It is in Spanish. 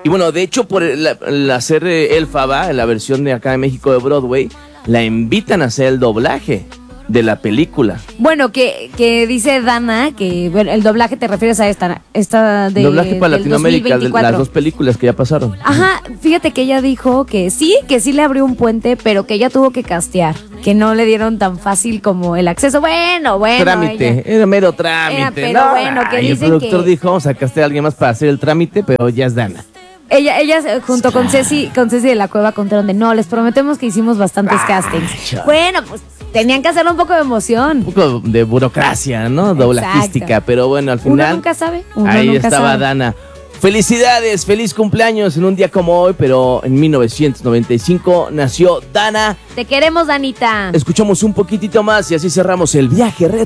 Y bueno, de hecho, por el hacer Elphaba, la versión de acá de México de Broadway, la invitan a hacer el doblaje de la película. Bueno, que dice Dana que bueno, el doblaje te refieres a esta de doblaje para Latinoamérica, 2024. de las dos películas que ya pasaron. Ajá, fíjate que ella dijo que sí le abrió un puente, pero que ella tuvo que castear, que no le dieron tan fácil como el acceso. Bueno. Trámite, era mero trámite. Pero ¿no? bueno, que Ay, dicen el productor que dijo, vamos a castear a alguien más para hacer el trámite, pero ya es Dana. Ella junto con Ceci de la Cueva contaron de no, les prometemos que hicimos bastantes castings. Chale. Bueno, pues tenían que hacerle un poco de emoción. Un poco de burocracia, ¿no? Doblajística, pero bueno, al final Uno nunca sabe. ahí estaba Dana. Felicidades, feliz cumpleaños en un día como hoy, pero en 1995 nació Dana. Te queremos, Danita. Escuchamos un poquitito más y así cerramos el viaje retro.